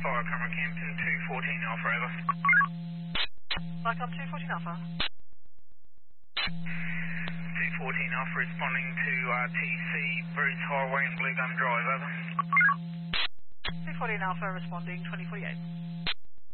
fire camera, Campton 214 Alpha, over. Vicom 214 Alpha. 214 Alpha responding to TC, Bruce Highway and Blue Gum Drive, over. 214 Alpha responding 2048.